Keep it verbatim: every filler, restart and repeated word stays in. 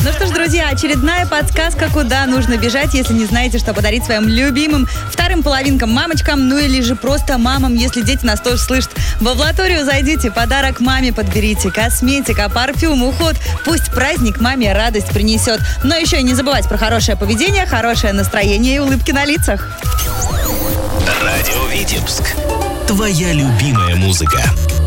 Ну что ж, друзья, очередная подсказка, куда нужно бежать, если не знаете, что подарить своим любимым вторым половинкам, мамочкам, ну или же просто мамам, если дети нас тоже слышат. В Авлаторию зайдите, подарок маме подберите, косметика, парфюм, уход. Пусть праздник маме радость принесет. Но еще и не забывать про хорошее поведение, хорошее настроение и улыбки на лицах. Радио Витебск. Твоя любимая музыка.